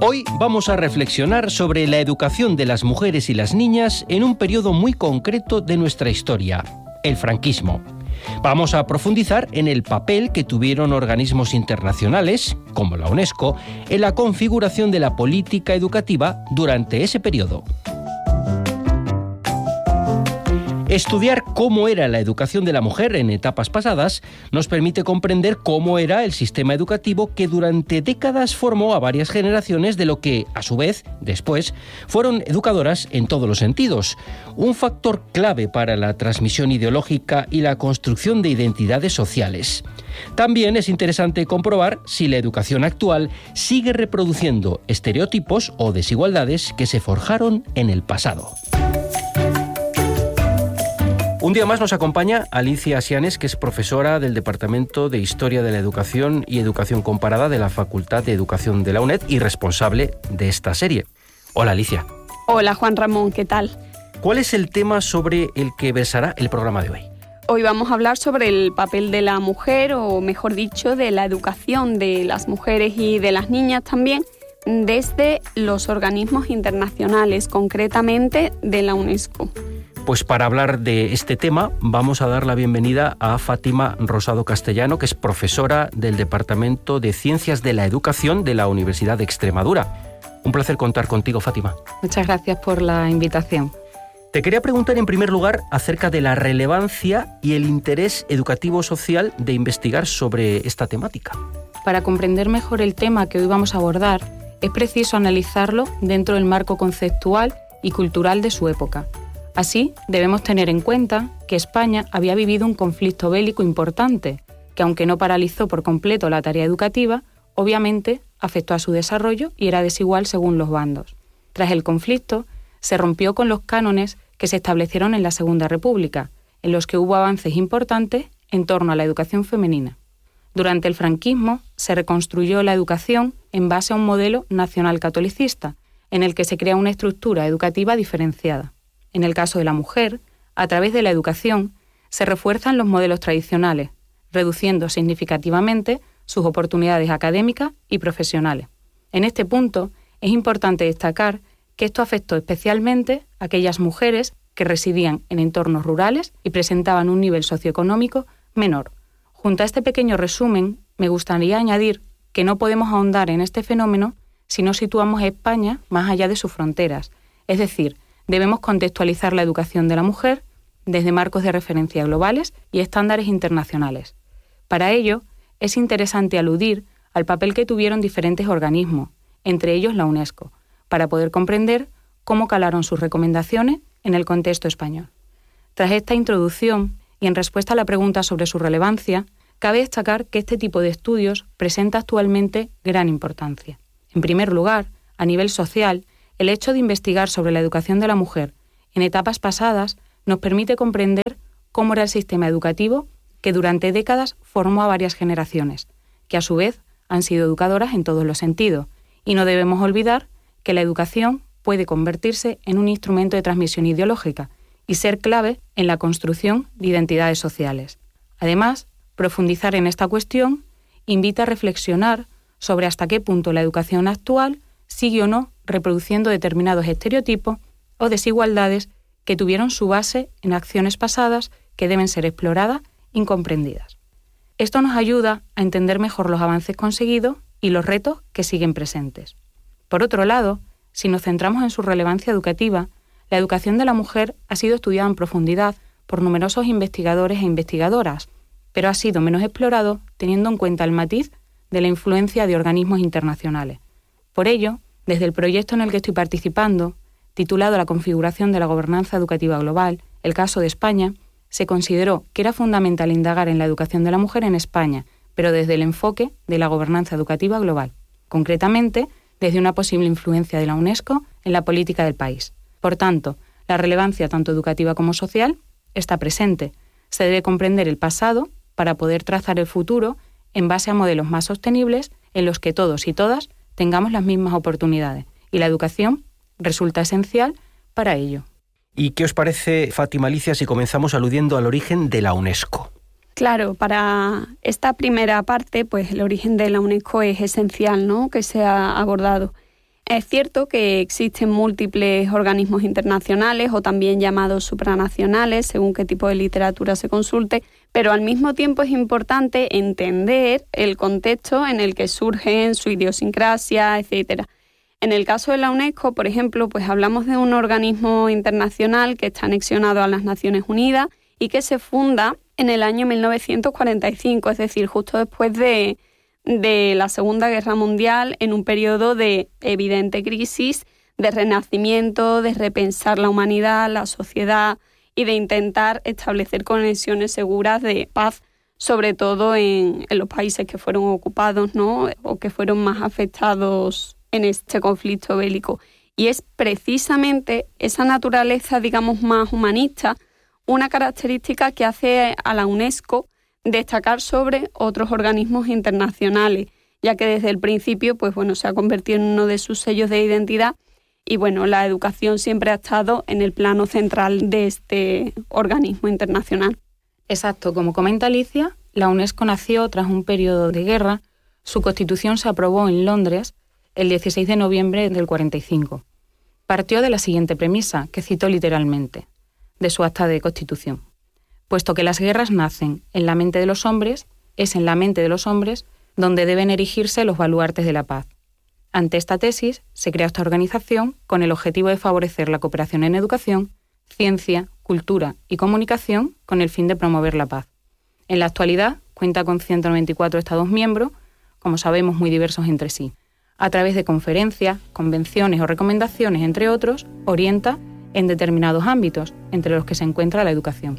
Hoy vamos a reflexionar sobre la educación de las mujeres y las niñas en un periodo muy concreto de nuestra historia, el franquismo. Vamos a profundizar en el papel que tuvieron organismos internacionales, como la UNESCO, en la configuración de la política educativa durante ese periodo. Estudiar cómo era la educación de la mujer en etapas pasadas nos permite comprender cómo era el sistema educativo que durante décadas formó a varias generaciones de lo que, a su vez, después, fueron educadoras en todos los sentidos. Un factor clave para la transmisión ideológica y la construcción de identidades sociales. También es interesante comprobar si la educación actual sigue reproduciendo estereotipos o desigualdades que se forjaron en el pasado. Un día más nos acompaña Alicia Asianes, que es profesora del Departamento de Historia de la Educación y Educación Comparada de la Facultad de Educación de la UNED y responsable de esta serie. Hola, Alicia. Hola, Juan Ramón, ¿qué tal? ¿Cuál es el tema sobre el que versará el programa de hoy? Hoy vamos a hablar sobre el papel de la mujer, o mejor dicho, de la educación de las mujeres y de las niñas también, desde los organismos internacionales, concretamente de la UNESCO. Pues para hablar de este tema vamos a dar la bienvenida a Fátima Rosado Castellano, que es profesora del Departamento de Ciencias de la Educación de la Universidad de Extremadura. Un placer contar contigo, Fátima. Muchas gracias por la invitación. Te quería preguntar en primer lugar acerca de la relevancia y el interés educativo social de investigar sobre esta temática. Para comprender mejor el tema que hoy vamos a abordar, es preciso analizarlo dentro del marco conceptual y cultural de su época. Así, debemos tener en cuenta que España había vivido un conflicto bélico importante, que aunque no paralizó por completo la tarea educativa, obviamente afectó a su desarrollo y era desigual según los bandos. Tras el conflicto, se rompió con los cánones que se establecieron en la Segunda República, en los que hubo avances importantes en torno a la educación femenina. Durante el franquismo, se reconstruyó la educación en base a un modelo nacional catolicista, en el que se crea una estructura educativa diferenciada. En el caso de la mujer, a través de la educación, se refuerzan los modelos tradicionales, reduciendo significativamente sus oportunidades académicas y profesionales. En este punto, es importante destacar que esto afectó especialmente a aquellas mujeres que residían en entornos rurales y presentaban un nivel socioeconómico menor. Junto a este pequeño resumen, me gustaría añadir que no podemos ahondar en este fenómeno si no situamos a España más allá de sus fronteras, es decir, debemos contextualizar la educación de la mujer desde marcos de referencia globales y estándares internacionales. Para ello, es interesante aludir al papel que tuvieron diferentes organismos, entre ellos la UNESCO, para poder comprender cómo calaron sus recomendaciones en el contexto español. Tras esta introducción, y en respuesta a la pregunta sobre su relevancia, cabe destacar que este tipo de estudios presenta actualmente gran importancia. En primer lugar, a nivel social, el hecho de investigar sobre la educación de la mujer en etapas pasadas nos permite comprender cómo era el sistema educativo que durante décadas formó a varias generaciones, que a su vez han sido educadoras en todos los sentidos, y no debemos olvidar que la educación puede convertirse en un instrumento de transmisión ideológica y ser clave en la construcción de identidades sociales. Además, profundizar en esta cuestión invita a reflexionar sobre hasta qué punto la educación actual sigue o no reproduciendo determinados estereotipos o desigualdades que tuvieron su base en acciones pasadas que deben ser exploradas y comprendidas. Esto nos ayuda a entender mejor los avances conseguidos y los retos que siguen presentes. Por otro lado, si nos centramos en su relevancia educativa, la educación de la mujer ha sido estudiada en profundidad por numerosos investigadores e investigadoras, pero ha sido menos explorado teniendo en cuenta el matiz de la influencia de organismos internacionales. Por ello, desde el proyecto en el que estoy participando, titulado La configuración de la gobernanza educativa global, el caso de España, se consideró que era fundamental indagar en la educación de la mujer en España, pero desde el enfoque de la gobernanza educativa global, concretamente desde una posible influencia de la UNESCO en la política del país. Por tanto, la relevancia tanto educativa como social está presente. Se debe comprender el pasado para poder trazar el futuro en base a modelos más sostenibles en los que todos y todas tengamos las mismas oportunidades, y la educación resulta esencial para ello. ¿Y qué os parece, Fátima, Alicia, si comenzamos aludiendo al origen de la UNESCO? Claro, para esta primera parte, pues el origen de la UNESCO es esencial, ¿no?, que se ha abordado. Es cierto que existen múltiples organismos internacionales o también llamados supranacionales, según qué tipo de literatura se consulte, pero al mismo tiempo es importante entender el contexto en el que surgen, su idiosincrasia, etc. En el caso de la UNESCO, por ejemplo, pues hablamos de un organismo internacional que está anexionado a las Naciones Unidas y que se funda en el año 1945, es decir, justo después de la Segunda Guerra Mundial, en un periodo de evidente crisis, de renacimiento, de repensar la humanidad, la sociedad y de intentar establecer conexiones seguras de paz, sobre todo en los países que fueron ocupados, ¿no?, o que fueron más afectados en este conflicto bélico. Y es precisamente esa naturaleza, digamos, más humanista, una característica que hace a la UNESCO destacar sobre otros organismos internacionales, ya que desde el principio, pues bueno, se ha convertido en uno de sus sellos de identidad y bueno, la educación siempre ha estado en el plano central de este organismo internacional. Exacto, como comenta Alicia, la UNESCO nació tras un periodo de guerra. Su constitución se aprobó en Londres el 16 de noviembre del 45. Partió de la siguiente premisa, que citó literalmente, de su acta de constitución. Puesto que las guerras nacen en la mente de los hombres, es en la mente de los hombres donde deben erigirse los baluartes de la paz. Ante esta tesis, se crea esta organización con el objetivo de favorecer la cooperación en educación, ciencia, cultura y comunicación con el fin de promover la paz. En la actualidad, cuenta con 194 Estados miembros, como sabemos muy diversos entre sí. A través de conferencias, convenciones o recomendaciones, entre otros, orienta en determinados ámbitos, entre los que se encuentra la educación.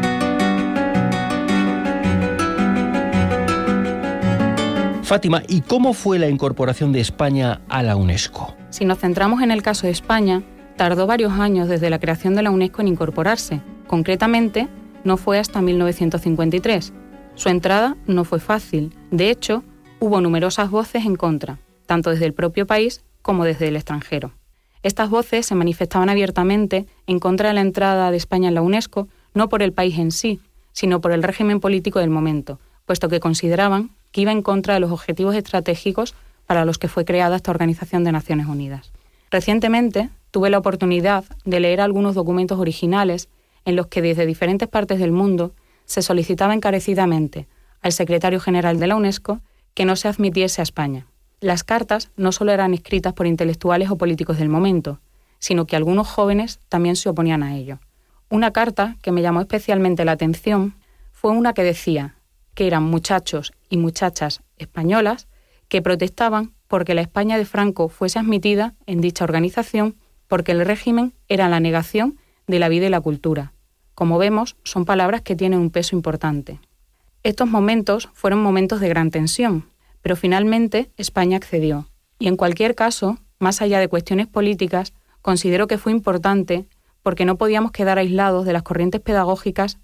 Fátima, ¿y cómo fue la incorporación de España a la UNESCO? Si nos centramos en el caso de España, tardó varios años desde la creación de la UNESCO en incorporarse. Concretamente, no fue hasta 1953. Su entrada no fue fácil. De hecho, hubo numerosas voces en contra, tanto desde el propio país como desde el extranjero. Estas voces se manifestaban abiertamente en contra de la entrada de España en la UNESCO, no por el país en sí, sino por el régimen político del momento, puesto que consideraban que iba en contra de los objetivos estratégicos para los que fue creada esta Organización de Naciones Unidas. Recientemente tuve la oportunidad de leer algunos documentos originales en los que desde diferentes partes del mundo se solicitaba encarecidamente al secretario general de la UNESCO que no se admitiese a España. Las cartas no solo eran escritas por intelectuales o políticos del momento, sino que algunos jóvenes también se oponían a ello. Una carta que me llamó especialmente la atención fue una que decía que eran muchachos y muchachas españolas que protestaban porque la España de Franco fuese admitida en dicha organización porque el régimen era la negación de la vida y la cultura. Como vemos, son palabras que tienen un peso importante. Estos momentos fueron momentos de gran tensión, pero finalmente España accedió. Y en cualquier caso, más allá de cuestiones políticas, considero que fue importante porque no podíamos quedar aislados de las corrientes pedagógicas